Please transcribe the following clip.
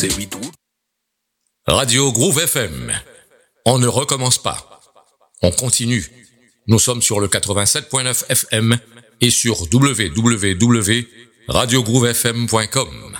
c'est 8 août. Radio Groove FM. On ne recommence pas. On continue. Nous sommes sur le 87.9 FM et sur www.radiogroovefm.com.